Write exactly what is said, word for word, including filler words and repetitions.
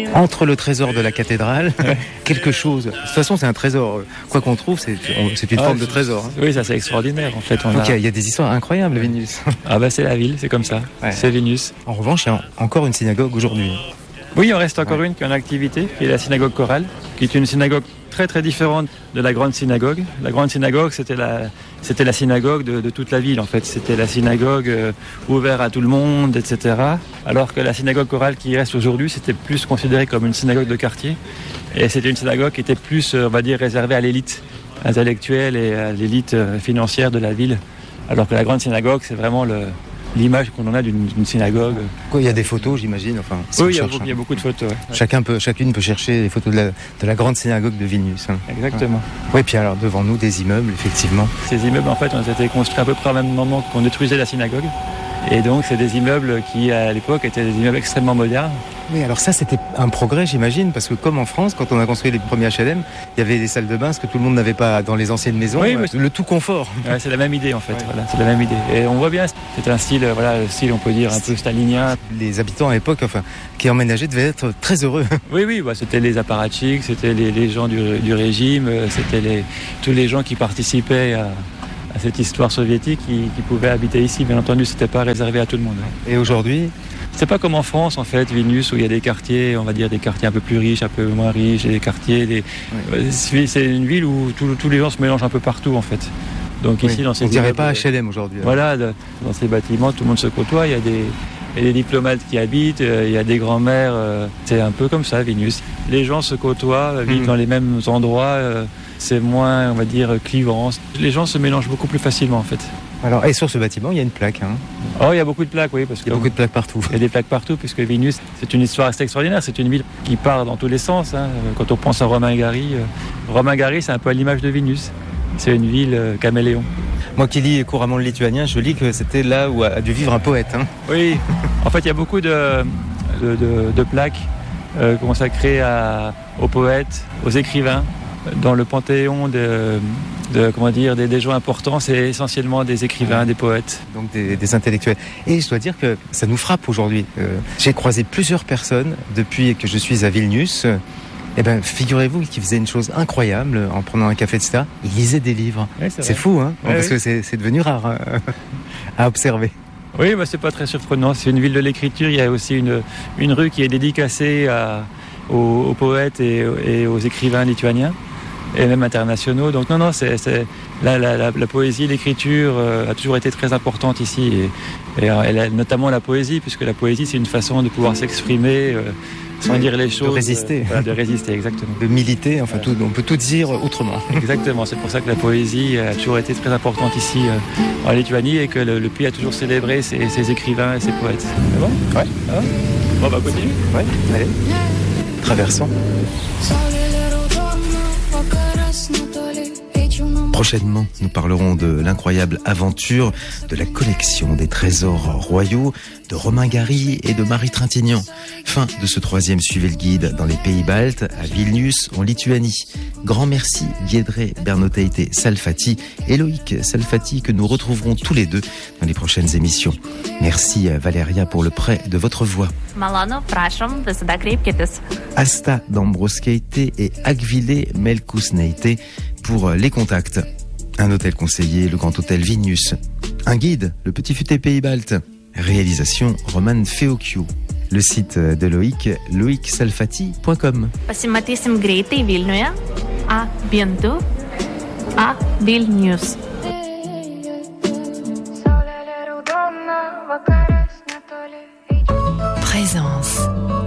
Entre le trésor de la cathédrale, quelque chose. De toute façon, c'est un trésor. Quoi qu'on trouve, c'est, c'est une ah, forme de trésor. Hein. Oui, ça c'est extraordinaire en fait. On Donc a... il y, y a des histoires incroyables, Vilnius. Ah bah c'est la ville, c'est comme ça. Ouais. C'est Vilnius. En revanche, il y a encore une synagogue aujourd'hui. Oui, il en reste encore ouais. une qui est en activité, qui est la synagogue chorale, qui est une synagogue très très différente de la grande synagogue. La grande synagogue, c'était la, c'était la synagogue de, de toute la ville en fait. C'était la synagogue euh, ouverte à tout le monde, et cetera. Alors que la synagogue chorale qui reste aujourd'hui, c'était plus considéré comme une synagogue de quartier. Et c'était une synagogue qui était plus, on va dire, réservée à l'élite intellectuelle et à l'élite financière de la ville. Alors que la grande synagogue, c'est vraiment le... l'image qu'on en a d'une, d'une synagogue. Il y a des photos, j'imagine. Enfin, si oui, il y, beaucoup, il y a beaucoup de photos. Ouais. Chacun peut, chacune peut chercher les photos de la, de la grande synagogue de Vilnius. Hein. Exactement. Ouais. Oui, puis alors devant nous, des immeubles, effectivement. Ces immeubles, en fait, ont été construits à peu près au même moment qu'on détruisait la synagogue. Et donc, c'est des immeubles qui, à l'époque, étaient des immeubles extrêmement modernes. Oui, alors ça, c'était un progrès, j'imagine, parce que comme en France, quand on a construit les premiers H L M, il y avait des salles de bain, ce que tout le monde n'avait pas dans les anciennes maisons, oui, euh, le tout confort. Ouais, c'est la même idée, en fait. Ouais. Voilà, c'est la même idée. Et on voit bien, c'est un style, voilà, le style, on peut dire, un peu stalinien. Les habitants à l'époque, enfin, qui emménageaient devaient être très heureux. Oui, oui, bah, c'était les apparatchiks, c'était les, les gens du, du régime, c'était les, tous les gens qui participaient à... à cette histoire soviétique qui, qui pouvait habiter ici. Bien entendu, c'était pas réservé à tout le monde. Et aujourd'hui ? C'est pas comme en France, en fait, Vilnius, où il y a des quartiers, on va dire des quartiers un peu plus riches, un peu moins riches, et des quartiers... Des... Oui. C'est une ville où tous les gens se mélangent un peu partout, en fait. Donc ici, oui. dans ces... On ne dirait pas H L M aujourd'hui. Alors. Voilà, dans ces bâtiments, tout le monde se côtoie, il y a des... Il y a des diplomates qui habitent, il y a des grands-mères, c'est un peu comme ça, Vilnius. Les gens se côtoient, vivent mmh. dans les mêmes endroits, c'est moins, on va dire, clivant. Les gens se mélangent beaucoup plus facilement, en fait. Alors, et sur ce bâtiment, il y a une plaque. Hein. Oh, il y a beaucoup de plaques, oui. Parce il y a beaucoup de plaques partout. Il y a des plaques partout, puisque Vilnius, c'est une histoire assez extraordinaire. C'est une ville qui part dans tous les sens. Hein. Quand on pense à Romain Gary, Romain Gary, c'est un peu à l'image de Vilnius. C'est une ville caméléon. Moi qui lis couramment le lituanien, je lis que c'était là où a dû vivre un poète. Hein. Oui, en fait, il y a beaucoup de, de, de, de plaques euh, consacrées à, aux poètes, aux écrivains. Dans le panthéon de, de, comment dire, des, des gens importants, c'est essentiellement des écrivains, des poètes. Donc des, des intellectuels. Et je dois dire que ça nous frappe aujourd'hui. Euh, j'ai croisé plusieurs personnes depuis que je suis à Vilnius. Eh ben, figurez-vous qu'ils faisaient une chose incroyable en prenant un café, et cetera. Ils lisaient des livres. Oui, c'est, c'est fou, hein, oui, parce oui. que c'est, c'est devenu rare hein, à observer. Oui, bah, c'est pas très surprenant. C'est une ville de l'écriture. Il y a aussi une, une rue qui est dédicacée à, aux, aux poètes et, et aux écrivains lituaniens et même internationaux. Donc non, non, c'est, c'est la, la, la, la poésie, l'écriture euh, a toujours été très importante ici, et, et elle, notamment la poésie, puisque la poésie c'est une façon de pouvoir s'exprimer euh, sans dire les choses. De résister. Euh, voilà, de résister, exactement. De militer, enfin tout, on peut tout dire autrement. Exactement, c'est pour ça que la poésie a toujours été très importante ici euh, en Lituanie, et que le, le pays a toujours célébré ses, ses écrivains et ses poètes. C'est bon ? Ouais. Ah, bon, bah continue. Ouais, allez. Traversons. Prochainement, nous parlerons de l'incroyable aventure de la collection des trésors royaux de Romain Gary et de Marie Trintignant. Fin de ce troisième Suivez le guide dans les pays baltes, à Vilnius, en Lituanie. Grand merci Giedrė Bernotaitė Salfati et Loïc Salfati, que nous retrouverons tous les deux dans les prochaines émissions. Merci Valéria pour le prêt de votre voix. Malonu, prašom, visada kreipkitės. Asta Dambrauskaitė et Agvilė Melkusnaitė pour les contacts. Un hôtel conseiller, le Grand Hôtel Vilnius. Un guide, le Petit Futé Pays Baltes. Réalisation Roman Feokiu. Le site de Loïc, loic salfati point com. Pasimatysim greitai Vilniuje. À bientôt. À Vilnius. Présence.